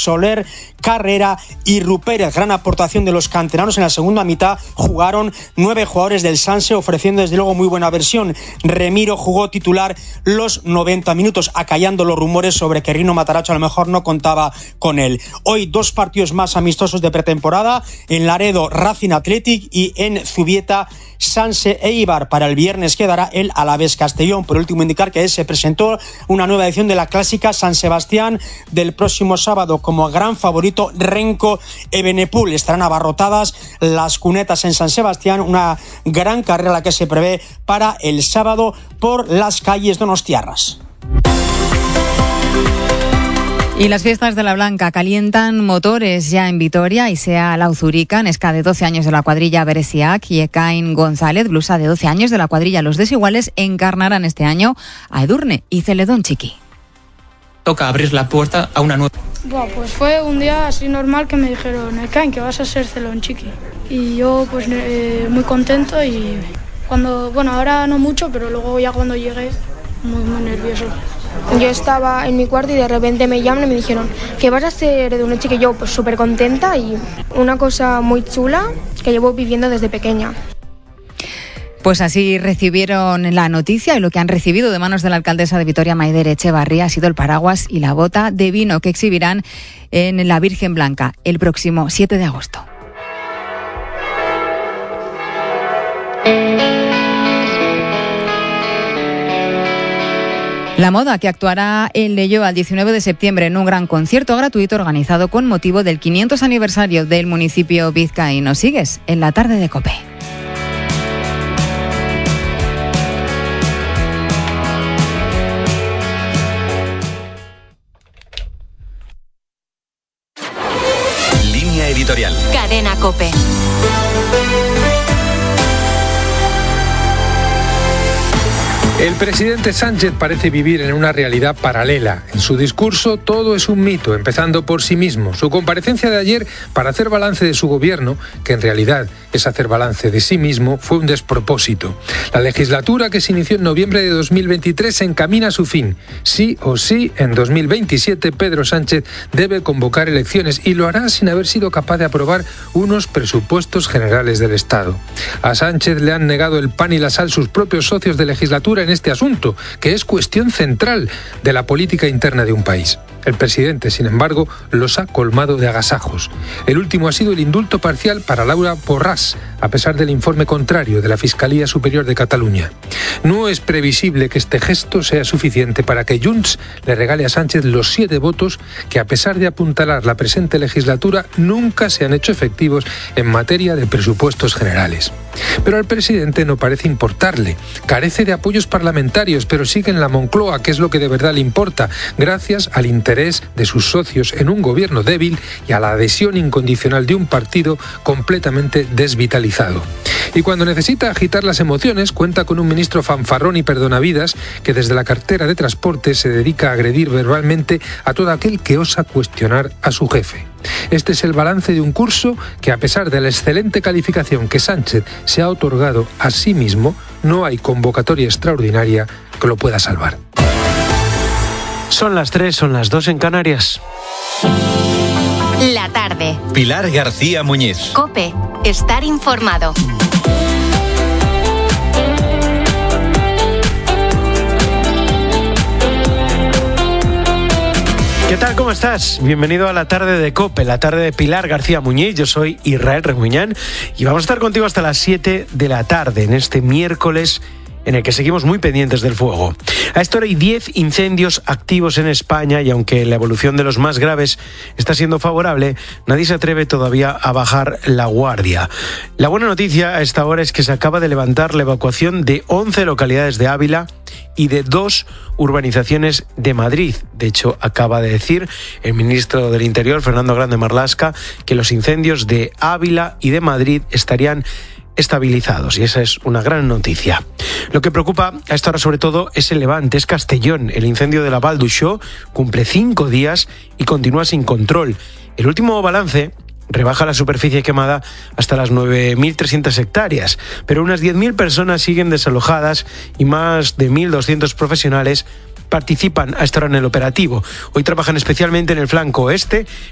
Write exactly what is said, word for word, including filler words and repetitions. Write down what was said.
Soler, Carrera y Rupérez. Gran aportación de los canteranos. En la segunda mitad jugaron nueve jugadores del Sanse, ofreciendo desde luego muy buena versión. Remiro jugó titular los noventa minutos, acallando los rumores sobre que Rino Matarazzo a lo mejor no contaba con él. Hoy dos partidos más amistosos de pretemporada: en Laredo, Racing Athletic, y en Zubieta, Sanse Eibar. Para el viernes quedará el Alavés Castellón. Por último, indicar que se presentó una nueva edición de la clásica San Sebastián del próximo sábado. Como gran favorito, Renko Evenepoel. Estarán abarrotadas las cunetas en San Sebastián. Una gran carrera la que se prevé para el sábado por las calles donostiarras. Y las fiestas de la Blanca calientan motores ya en Vitoria. Isea Lauzurica, Nesca de doce años de la cuadrilla Beresiak, y Ekain González, blusa de doce años de la cuadrilla Los Desiguales, encarnarán este año a Edurne y Celedón Chiqui. Toca abrir la puerta a una nueva... Bueno, pues fue un día así normal que me dijeron: Ekain, que vas a ser Celedón Chiqui. Y yo pues eh, muy contento, y cuando, bueno, ahora no mucho, pero luego ya cuando llegué, muy, muy nervioso. Yo estaba en mi cuarto y de repente me llaman y me dijeron que vas a ser de una chica, y yo pues súper contenta, y una cosa muy chula que llevo viviendo desde pequeña. Pues así recibieron la noticia, y lo que han recibido de manos de la alcaldesa de Vitoria, Maider Echevarría, ha sido el paraguas y la bota de vino que exhibirán en la Virgen Blanca el próximo siete de agosto. La Moda, que actuará en Leioa el diecinueve de septiembre en un gran concierto gratuito organizado con motivo del quinientos aniversario del municipio vizcaíno. Sigues en la tarde de COPE. Línea editorial. Cadena COPE. El presidente Sánchez parece vivir en una realidad paralela. En su discurso todo es un mito, empezando por sí mismo. Su comparecencia de ayer para hacer balance de su gobierno, que en realidad es hacer balance de sí mismo, fue un despropósito. La legislatura, que se inició en noviembre de dos mil veintitrés, se encamina a su fin. Sí o sí, en dos mil veintisiete Pedro Sánchez debe convocar elecciones, y lo hará sin haber sido capaz de aprobar unos presupuestos generales del Estado. A Sánchez le han negado el pan y la sal sus propios socios de legislatura en este asunto, que es cuestión central de la política interna de un país. El presidente, sin embargo, los ha colmado de agasajos. El último ha sido el indulto parcial para Laura Borràs, a pesar del informe contrario de la Fiscalía Superior de Cataluña. No es previsible que este gesto sea suficiente para que Junts le regale a Sánchez los siete votos que, a pesar de apuntalar la presente legislatura, nunca se han hecho efectivos en materia de presupuestos generales. Pero al presidente no parece importarle. Carece de apoyos parlamentarios, pero sigue en la Moncloa, que es lo que de verdad le importa, gracias al interés de sus socios en un gobierno débil y a la adhesión incondicional de un partido completamente desvitalizado. Y cuando necesita agitar las emociones, cuenta con un ministro fanfarrón y perdonavidas que desde la cartera de Transporte se dedica a agredir verbalmente a todo aquel que osa cuestionar a su jefe. Este es el balance de un curso que, a pesar de la excelente calificación que Sánchez se ha otorgado a sí mismo, no hay convocatoria extraordinaria que lo pueda salvar. Son las tres, son las dos en Canarias. La tarde. Pilar García Muñiz. COPE. Estar informado. ¿Qué tal? ¿Cómo estás? Bienvenido a la tarde de COPE, la tarde de Pilar García Muñiz. Yo soy Israel Remuñán y vamos a estar contigo hasta las siete de la tarde en este miércoles en el que seguimos muy pendientes del fuego. A esta hora hay diez incendios activos en España, y aunque la evolución de los más graves está siendo favorable, nadie se atreve todavía a bajar la guardia. La buena noticia a esta hora es que se acaba de levantar la evacuación de once localidades de Ávila y de dos urbanizaciones de Madrid. De hecho, acaba de decir el ministro del Interior, Fernando Grande Marlaska, que los incendios de Ávila y de Madrid estarían estabilizados, y esa es una gran noticia. Lo que preocupa a esta hora sobre todo es el Levante, es Castellón. El incendio de la Val d'Uixó cumple cinco días y continúa sin control. El último balance rebaja la superficie quemada hasta las nueve mil trescientas hectáreas, pero unas diez mil personas siguen desalojadas y más de mil doscientos profesionales participan a esta hora en el operativo. Hoy trabajan especialmente en el flanco oeste,